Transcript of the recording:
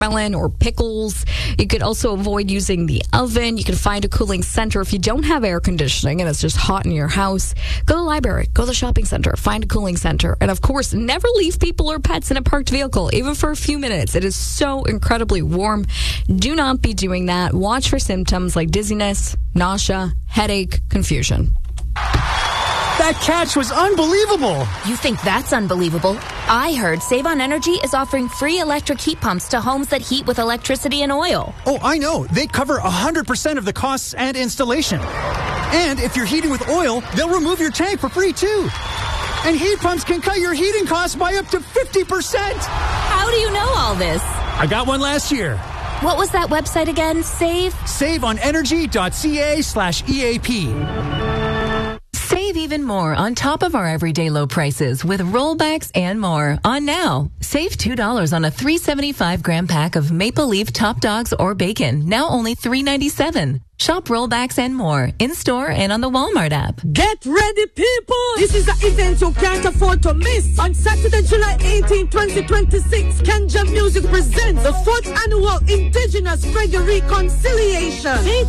melon or pickles. You could also avoid using the oven. You can find a cooling center. If you don't have air conditioning and it's just hot in your house, go to the library, go to the shopping center, find a cooling center. And of course, never leave people or pets in a parked vehicle, even for a few minutes. It is so incredibly warm. Do not be doing that. Watch for symptoms like dizziness, nausea, headache, confusion. That catch was unbelievable. You think that's unbelievable? I heard Save on Energy is offering free electric heat pumps to homes that heat with electricity and oil. Oh, I know. They cover 100% of the costs and installation. And if you're heating with oil, they'll remove your tank for free, too. And heat pumps can cut your heating costs by up to 50%. How do you know all this? I got one last year. What was that website again? SaveOnEnergy.ca/EAP. Save even more on top of our everyday low prices with rollbacks and more on now. Save $2 on a 375-gram pack of Maple Leaf Top Dogs or bacon, now only $3.97. Shop rollbacks and more in-store and on the Walmart app. Get ready, people! This is an event you can't afford to miss. On Saturday, July 18, 2026, Kenja Music presents the 4th Annual Indigenous Reggae Reconciliation.